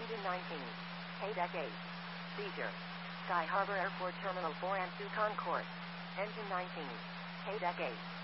Engine 19. HADEC 8. Seizure. Sky Harbor Airport Terminal 4 and 2 Concourse. Engine 19. HADEC 8.